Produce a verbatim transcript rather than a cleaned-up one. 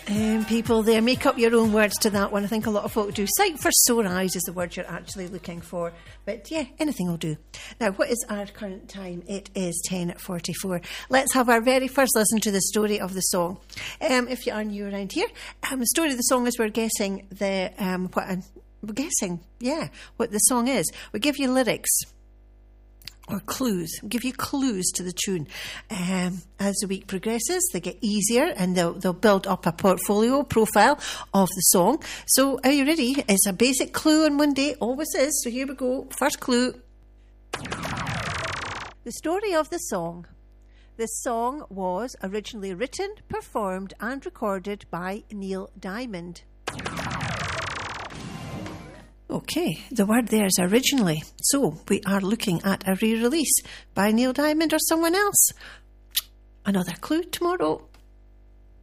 Um, people there, make up your own words to that one. I think a lot of folk do. Sight for sore eyes is the word you're actually looking for. But yeah, anything will do. Now, what is our current time? It is ten forty-four. Let's have our very first listen to the story of the song. Um, if you are new around here, um, the story of the song is we're guessing the um, what uh, we're guessing, yeah, what the song is. We give you lyrics. Or clues. We'll give you clues to the tune. Um, as the week progresses, they get easier and they'll, they'll build up a portfolio profile of the song. So, are you ready? It's a basic clue on one day, always is. So, here we go. First clue. The story of the song. The song was originally written, performed, and recorded by Neil Diamond. Okay, the word there is originally. So, we are looking at a re-release by Neil Diamond or someone else. Another clue tomorrow.